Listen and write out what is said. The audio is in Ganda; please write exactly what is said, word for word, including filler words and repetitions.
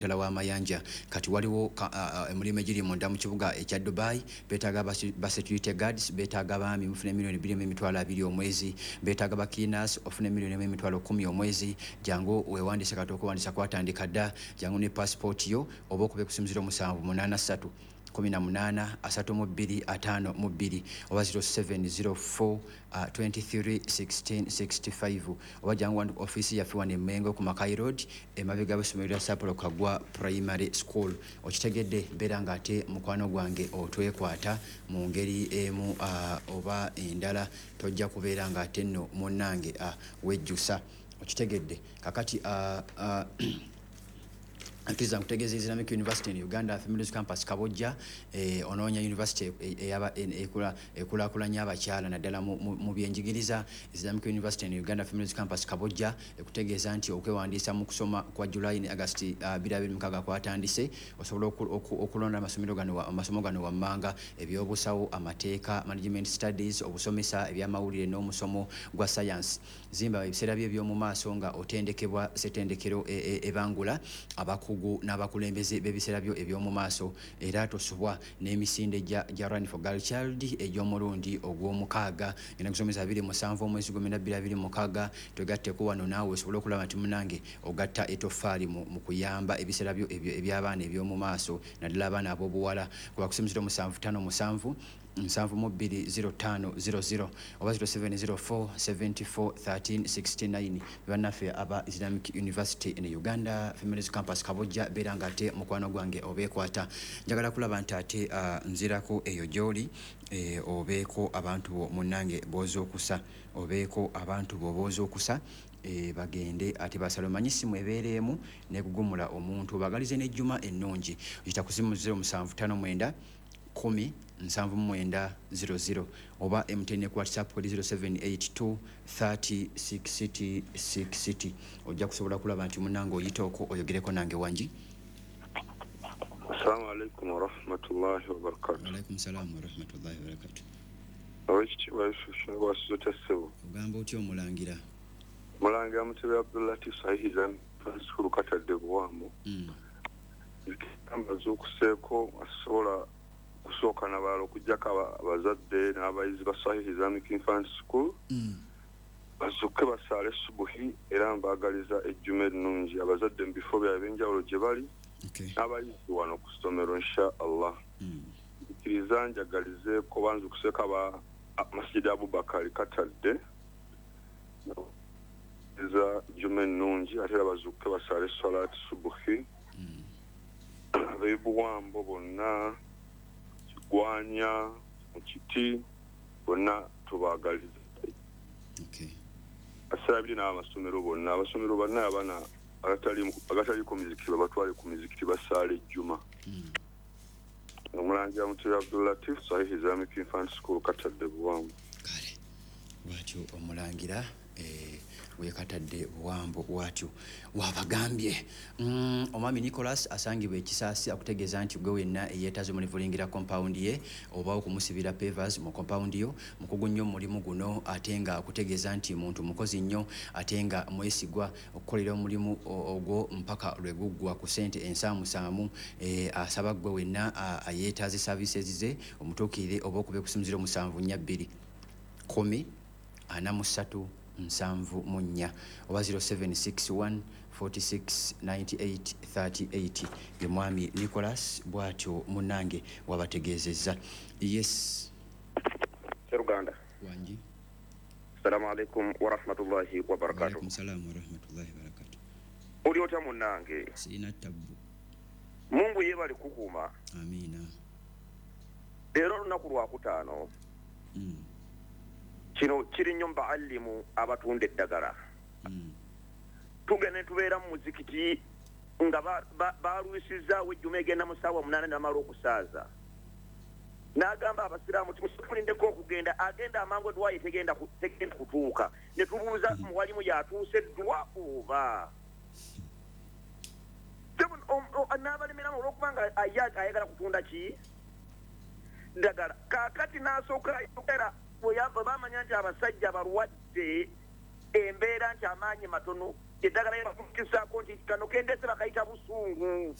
Tala wa mayanja kati waliwo emirimu egiri munda mu kibuga ekya Dubai betaaga ba security guards betaaga bami mufune milioni bbiri mu emitwalo abiri omwezi betaaga ba cleaners ofune milioni mu emitwalo kumi omwezi jangu wewandise kati okuwandisa kwatandika dda jangu ne passport yo oba okube kusimuzira musanvu munana ssatu kumi na munana asatu mu bbiri ataano mu bbiri oba zero seven zero four twenty-three sixteen sixty-five oba jangu wandi office yaffe wano Mengo ku Makai Road emabega b'essomero lya Sapolo Kagwa Primary School okitegedde beera nga ate mukwano gwange otwekwata mu ngeri emu uh, oba endala tojja kubeera nga ate nno munnange uh, wejjusa okitegedde kakati uh, uh, Atiza kutegeza Islamic University in Uganda Females Campus Kabojja eh, Ononya University eyaba ekula ekula kulanya abakyala naddala mu byenjigiriza Islamic University in Uganda Females Campus Kabojja ekutegeza nti okwewandisa mu kusoma kwa July ne August uh, birabe mkaga kwatandise osobola okulonda amasomero gano amasomo gano wammanga ebyobusawo amateeka management studies obusomesa ebyamawulire n'omusomo gwa science zimba ebiseera bye by'omu maaso nga otendekebwa setendekero ebangula e, e abaku n'abakulembeze b'ebiseera byo eby'omu maaso era tosubwa n'emisinde gya Run for Girl Child egy'omulundi ogw'omukaaga ngenda kusomesa abiri musanvu omwezi gw'omwenda bbiri abiri mukaaga twegatteko wano naawe osobole okulaba nti munange ogatta etoffaali mu kuyamba ebiseera byo eby'abaana eby'omu maaso naddala abaana ab'obuwala kuba kusimuzira musanvu ttaano musanvu nsanvu mu bbiri zero ttaano zero zero oba zero seven zero four seventy-four thirteen sixty-nine bannaffe aba Islamic University in Uganda Females Campus Kabojja beera nga ate mukwano gwange obeekwata njagala kulaba nti ate uh, nzirako eyo gy'oli eh, obeeko abantu bo munnange booza okusa obeeko abantu bo booza okusa E, bagende ati basalo manyisimu ebeereemu nekugumula omuntu bagalize n'ejjuma ennungi oyita kusimu zero musanvu ttaano mwenda kumi nsanvu mwenda zero zero oba M T N ku WhatsApp kodi zero seven eight two thirty sixty sixty ojja kusobola kulaba nti munange oyitooko oyogereko nange wangi. Assalamu alaikum wa rahmatullahi wa barakatuh. Wa alaikum salam wa rahmatullahi wa barakatuh. Awekitiibwa Yusufu Ngwasuzo Ssebo. Ogamba otya omulangira? Mulangira Mutebe Abdullatif Sahizan School Katadde Buwambo. Mm. Amaze okuseeko asobola kusooka n'abalala okuggyako abazadde n'abayizi ba Sahih Islamic Infant School mm. bazukke basaale subuhi era mbaagaliza ejjuma ennungi abazadde mu bifo byabwe ebyenjawulo gye bali okay. n'abayizi wano ku ssomero insha Allah kkiriza mm. njagalize ko banza okuseeka ba Masjid Abubakar Katadde eza ejjuma ennungi ate era bazukke basaale salaati subuhi mm. ab'ebuwambo bonna gwanya mukiti bonna tubagaliza okay asabiri na amasomero bonna abasomero bonna abana agatali agatali ku mizikiti batwale ku mizikiti basale ejjuma mm. Omulangira Mutebe Abdullatif Sahih Islamic Infant School Katadde Buwambo kale watyo omulangira eh wekatadde Buwambo watyo wabagambye mm, omwami Nicholas asangibwa ekisaasi akutegeeza nti gwe wenna eyeetaze mulivulingira compound ye oba okumusibira pavers mu compound yo mukugu nnyo mulimu guno ate nga akutegeeza nti muntu mukozi nnyo ate nga mwesigwa okukolera omulimu ogwo mpaka lweguggwa ku ssente ensaamusaamu e, asaba gwe wenna ayeetaze services ze omutuukirire oba okube kusimuzira omusanvu nnya bbiri kumi ana mu ssatu nsanvu munya oba zero seven six one forty-six ninety-eight thirty-eight ye mwami Nicholas bwatyo munange wabategeezezza. Yes Seruganda wanji. Assalamu alaikum wa rahmatullahi wa barakatuh. Wa alaikum salam wa rahmatullahi wa barakatuh. Uli otya munange? Sina tabu. Mungu yebali kukuuma. Amina. Leero lunaku lwa kutaano. Mm. Kino kiri nnyo mbaallimu abatunda eddagala mm. tugende tubeera mu muzikiti nga baalwisizaawo ejjuma egenda mu ssaawa munaana n'amala okusaaza n'agamba abasiraamu ti musitulindeko okugenda agenda amangu edwayo tegenda tegenda kutuuka ne tubuuza muwalimu yatuuse ddwa oba n'abalemeramu olw'okuba nga ayagala kutunda ki ddagala kaakati n'asooka yogera bwe bamanya nti abasajja balwadde embeera nti amaanyi matono eddagala yebafukisaako nti kano kendese bakayita busungu